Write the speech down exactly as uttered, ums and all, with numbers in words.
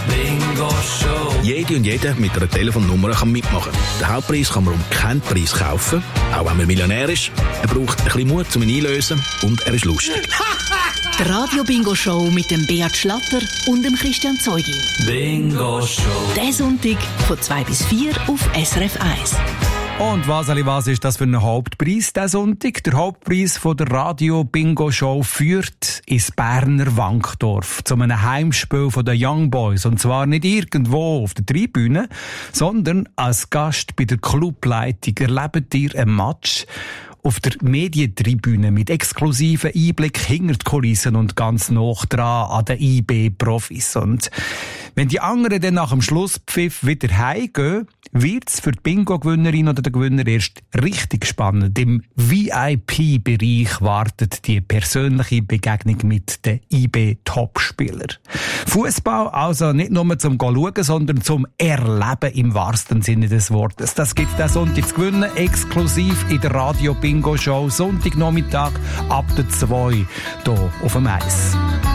Bingo Show. Jede und jeder mit einer Telefonnummer kann mitmachen. Den Hauptpreis kann man um keinen Preis kaufen, auch wenn man Millionär ist. Er braucht ein bisschen Mut, um ihn einzulösen, und er ist lustig. Die Radio-Bingo-Show mit dem Beat Schlatter und dem Christian Zeugin. Bingo Show. Diesen Sonntag von zwei bis vier auf S R F eins. Und was, Ali, was ist das für ein Hauptpreis diesen Sonntag? Der Hauptpreis von der Radio-Bingo-Show führt ins Berner Wankdorf zu einem Heimspiel von den Young Boys. Und zwar nicht irgendwo auf der Tribüne, sondern als Gast bei der Clubleitung erlebt ihr ein Match auf der Medientribüne mit exklusiven Einblick hinter die Kulissen und ganz nah dran an den I B-Profis. Und wenn die anderen dann nach dem Schlusspfiff wieder heimgehen, wird es für die Bingo-Gewinnerin oder den Gewinner erst richtig spannend. Im V I P-Bereich wartet die persönliche Begegnung mit den I B-Topspielern. Fußball also nicht nur zum Schauen, sondern zum Erleben im wahrsten Sinne des Wortes. Das gibt es diesen Sonntag zu gewinnen, exklusiv in der Radio-Bingo-Show, Sonntagnachmittag ab der zwei hier auf dem Eis.